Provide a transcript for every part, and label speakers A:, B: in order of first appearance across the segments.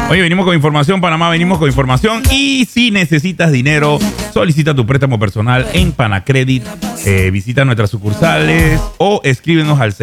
A: Oye, venimos con información, Panamá, venimos con información. Y si necesitas dinero, solicita tu préstamo personal en Panacredit. Visita nuestras sucursales o escríbenos al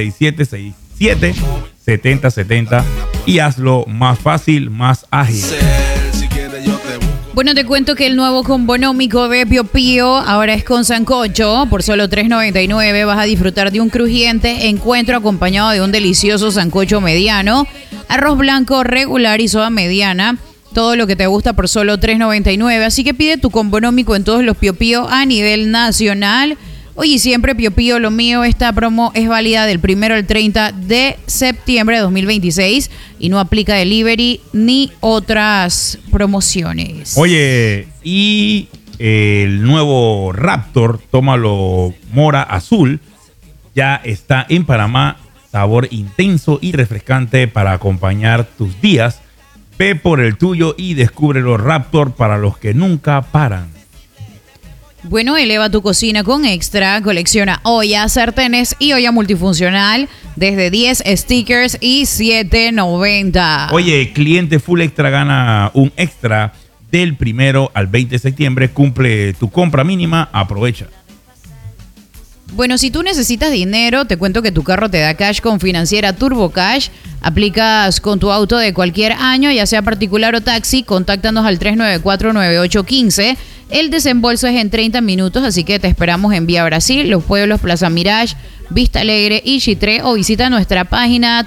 A: 6767-7070 y hazlo más fácil, más ágil.
B: Bueno, te cuento que el nuevo combo económico de Pio Pio ahora es con sancocho. Por solo $3.99 vas a disfrutar de un crujiente encuentro acompañado de un delicioso sancocho mediano, arroz blanco regular y soda mediana. Todo lo que te gusta por solo $3.99. Así que pide tu combo económico en todos los Pio Pio a nivel nacional. Oye, siempre Pio Pio, lo mío, esta promo es válida del 1 al 30 de septiembre de 2026 y no aplica delivery ni otras promociones.
A: Oye, y el nuevo Raptor, tómalo mora azul, ya está en Panamá. Sabor intenso y refrescante para acompañar tus días. Ve por el tuyo y descúbrelo. Raptor, para los que nunca paran.
B: Bueno, eleva tu cocina con Extra. Colecciona ollas, sartenes y olla multifuncional desde 10 stickers y $7.90.
A: Oye, cliente Full Extra gana un extra del 1 al 20 de septiembre. Cumple tu compra mínima. Aprovecha.
B: Bueno, si tú necesitas dinero, te cuento que tu carro te da cash con Financiera Turbo Cash. Aplicas con tu auto de cualquier año, ya sea particular o taxi. Contáctanos al 394-9815. El desembolso es en 30 minutos, así que te esperamos en Vía Brasil, Los Pueblos, Plaza Mirage, Vista Alegre y Chitré, o visita nuestra página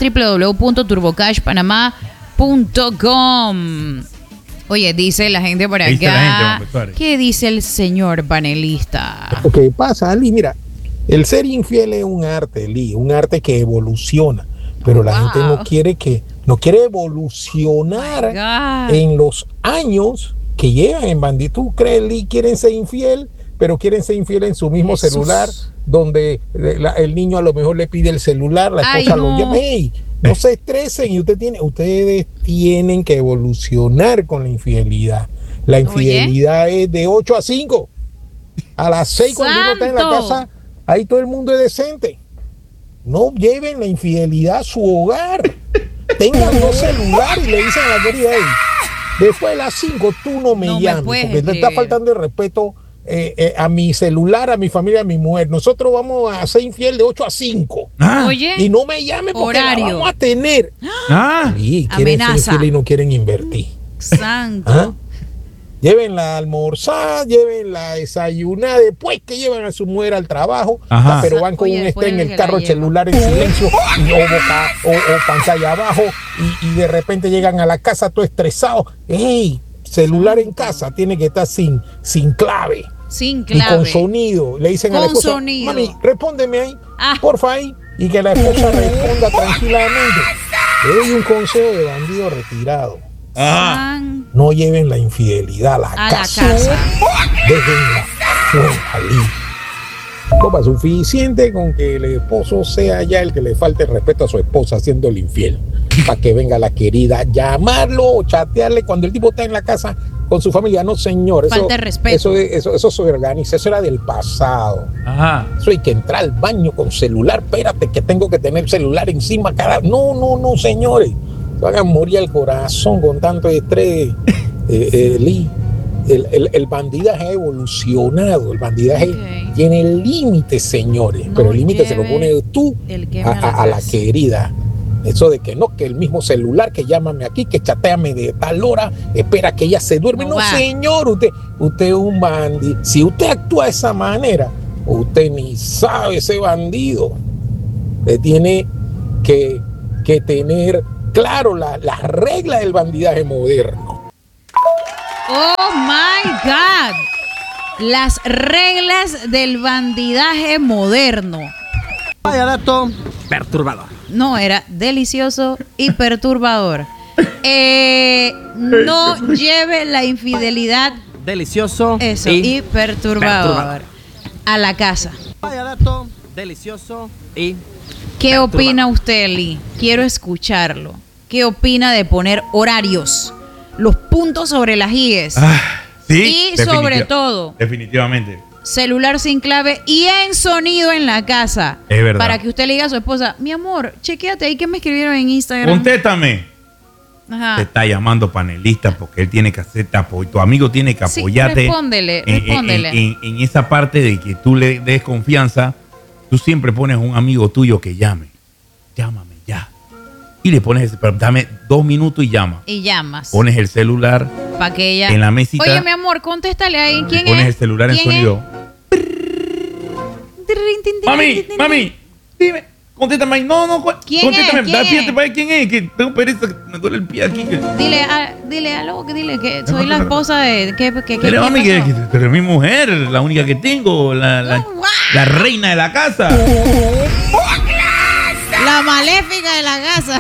B: www.turbocashpanamá.com. Oye, dice la gente por acá. ¿Qué dice el señor panelista?
C: Lo que pasa, Ali, mira, el ser infiel es un arte, Lee, un arte que evoluciona, pero la gente no quiere evolucionar en los años que llevan en bandido. ¿Tú crees, Lee? Quieren ser infiel, pero quieren ser infiel en su mismo celular, donde el niño a lo mejor le pide el celular, la esposa lo llama. Hey, no se estresen, y ustedes tienen que evolucionar con la infidelidad. La infidelidad es de 8 a 5. A las 6 cuando uno está en la casa, ahí todo el mundo es decente. No lleven la infidelidad a su hogar. Tengan dos celulares y le dicen a la querida, hey, después de las 5 tú no me llames, porque te está faltando el respeto a mi celular, a mi familia, a mi mujer. Nosotros vamos a ser infiel de 8 a 5.
B: Oye,
C: y no me llames porque la vamos a tener. Sí, quieren ser infieles y no quieren invertir.
B: Santo.
C: Llévenla a almorzar, llévenla a desayunar, después que llevan a su mujer al trabajo, pero van con un en el carro, el celular en silencio, o pantalla abajo, y de repente llegan a la casa todo estresados. ¡Ey! Celular en casa tiene que estar sin clave.
B: Sin clave.
C: Y con sonido. Le dicen a la esposa, mami, respóndeme ahí, porfa ahí, y que la esposa responda tranquilamente. Le doy un consejo de bandido retirado. No lleven la infidelidad a la casa. Déjenla salir. Copa, suficiente con que el esposo sea ya el que le falte el respeto a su esposa haciéndole infiel. Para que venga la querida, llamarlo o chatearle cuando el tipo está en la casa con su familia. No, señor.
B: Falta respeto.
C: Eso se organiza. Eso era del pasado. Eso hay que entrar al baño con celular. Espérate, que tengo que tener celular encima cada. No, señores. Se hagan morir el corazón con tanto estrés, Lee. El bandidaje ha evolucionado. El bandidaje tiene límites, señores. Pero el límite se lo pone tú a la querida. Eso de que no, que el mismo celular, que llámame aquí, que chateame de tal hora, espera que ella se duerme. No, señor, usted es un bandido. Si usted actúa de esa manera, usted ni sabe ese bandido. Usted tiene que tener claro la regla del bandidaje moderno.
B: Oh my God. Las reglas del bandidaje moderno.
D: Vaya dato perturbador.
B: No, era delicioso y perturbador. No lleve la infidelidad.
D: Delicioso.
B: Eso, y perturbador. A la casa.
D: Vaya dato delicioso y
B: ¿Qué opina usted, Lee? Quiero escucharlo. ¿Qué opina de poner horarios? Los puntos sobre las IES.
A: Sí,
B: y sobre todo,
A: definitivamente,
B: celular sin clave y en sonido en la casa.
A: Es verdad.
B: Para que usted le diga a su esposa, mi amor, chequéate ahí que me escribieron en Instagram.
A: Contéstame.
B: Ajá.
A: te está llamando panelista porque él tiene que hacerte apoyo. Tu amigo tiene que apoyarte.
B: Respóndele.
A: En esa parte de que tú le des confianza, tú siempre pones a un amigo tuyo que llame. Llámame ya. Y le pones, pero dame 2 minutos y llama.
B: Y llamas.
A: Pones el celular
B: para que ella...
A: en la mesita.
B: Oye, mi amor, contéstale ahí. ¿Quién es?
A: Pones el celular en sonido. Mami, dime. Contéstame ahí. No, contéstame. Fíjate para ver quién es. Que tengo pereza, me duele el pie aquí.
B: Dile algo, dile que soy la esposa de...
A: Pero mami, que eres mi mujer, la única que tengo, la reina de la casa.
B: La maléfica de la casa.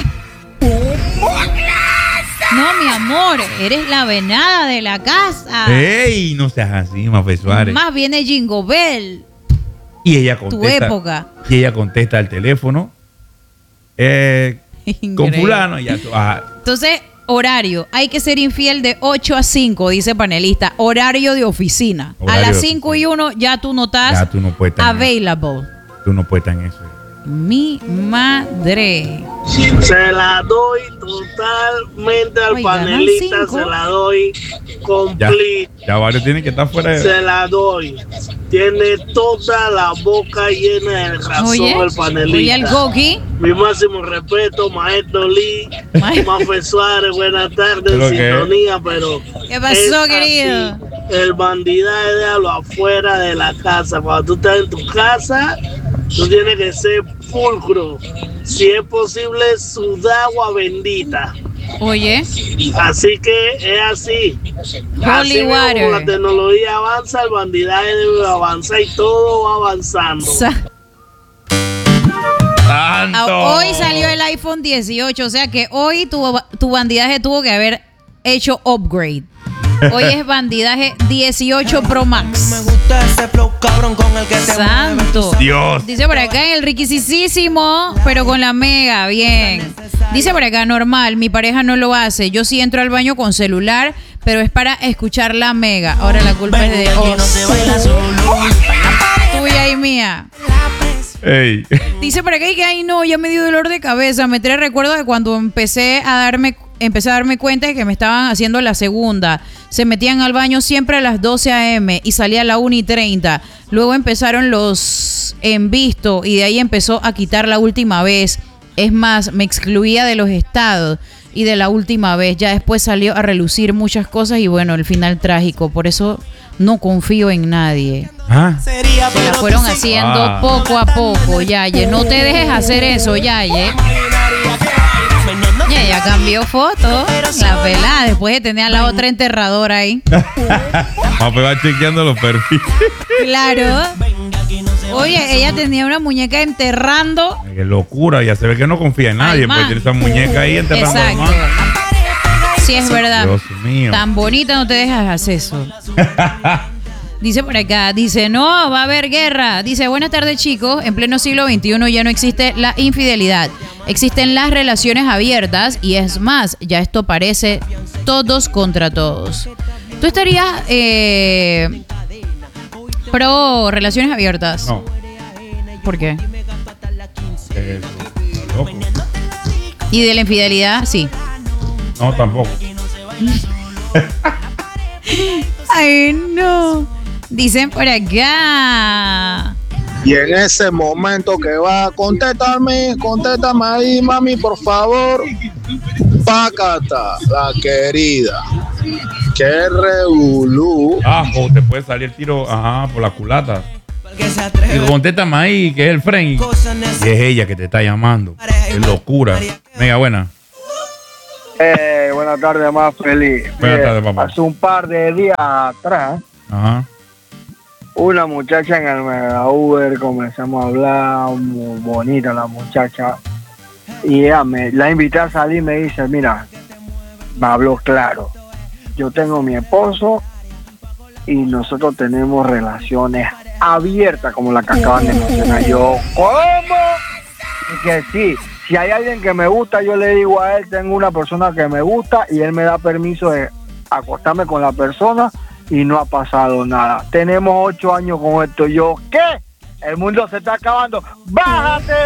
B: No, mi amor, eres la venada de la casa.
A: ¡Ey! No seas así, Mafe Suárez.
B: Más viene Jingle Bell.
A: Y ella contesta.
B: Tu época.
A: Y ella contesta al teléfono. Con fulano. Ya,
B: Entonces, horario. Hay que ser infiel de 8 a 5, dice panelista. Horario de oficina.
A: Horario
B: a las 5 y 1 ya tú no estás available.
A: Tú no puedes estar en eso.
B: Mi madre.
E: Se la doy totalmente al panelista, se la doy completa.
A: Ya varios tienen que estar fuera de...
E: Se la doy. Tiene toda la boca llena de razón el panelista.
B: Oye, el Goki.
E: Mi máximo respeto, maestro Lee, Mafe Suárez, buenas tardes, en sintonía, pero...
B: ¿Qué pasó, querido?
E: Así. El bandidaje déjalo afuera de la casa. Cuando tú estás en tu casa, tú tienes que ser pulcro. Si es posible, sudagua bendita.
B: Oye.
E: Así que es así. Así mismo, como la tecnología avanza, el bandidaje debe avanzar y todo va avanzando.
B: Hoy salió el iPhone 18, o sea que hoy tu bandidaje tuvo que haber hecho upgrade. Hoy es bandidaje 18 Pro Max. Me gusta ese flow cabrón con el que Santo.
A: Dios.
B: Dice por acá el riquisísimo, pero con la mega, bien. Dice por acá, normal, mi pareja no lo hace. Yo sí entro al baño con celular, pero es para escuchar la mega. Ahora la culpa es de tuya y mía.
A: Ey.
B: Dice por acá que ay no, ya me dio dolor de cabeza. Me trae recuerdos de cuando empecé a darme cuenta de que me estaban haciendo la segunda. Se metían al baño siempre a las 12 a.m. y salía a la 1:30. Luego empezaron los en visto y de ahí empezó a quitar la última vez. Es más, me excluía de los estados y de la última vez. Ya después salió a relucir muchas cosas y bueno, el final trágico. Por eso no confío en nadie. Se la fueron haciendo poco a poco, Yaye. No te dejes hacer eso, Yaye. Ya cambió foto, la pelada, después de tener a la otra enterradora ahí.
A: Mape va chequeando los perfiles.
B: Claro. Oye, ella tenía una muñeca enterrando.
A: Qué locura, ya se ve que no confía en nadie, porque tiene esa muñeca ahí enterrando.
B: Exacto. Sí, es verdad.
A: Dios mío.
B: Tan bonita, no te dejas hacer eso. Dice por acá, dice, no, va a haber guerra. Dice, buenas tardes, chicos. En pleno siglo XXI ya no existe la infidelidad. Existen las relaciones abiertas y es más, ya esto parece todos contra todos. ¿Tú estarías pro relaciones abiertas?
A: No.
B: ¿Por qué?
A: Loco.
B: ¿Y de la infidelidad? Sí.
A: No, tampoco.
B: Ay, no. Dicen por acá.
F: Y en ese momento que va, contéstame ahí, mami, por favor. Pácata, la querida. Qué revolú.
A: Te puede salir el tiro, por la culata. Y contéstame ahí, que es el friend. Y es ella que te está llamando. Qué locura. Venga, buena.
F: Buenas tardes, más feliz.
A: Buenas tardes, papá.
F: Hace un par de días atrás, una muchacha en el Mega Uber, comenzamos a hablar, muy bonita la muchacha, y ella la invité a salir y me dice, mira, me habló claro, yo tengo mi esposo y nosotros tenemos relaciones abiertas como la que acaban de mencionar. Yo, ¿cómo? Y que sí. Si hay alguien que me gusta, yo le digo a él, tengo una persona que me gusta y él me da permiso de acostarme con la persona y no ha pasado nada. Tenemos 8 años con esto. Yo, ¿qué? El mundo se está acabando. ¡Bájate!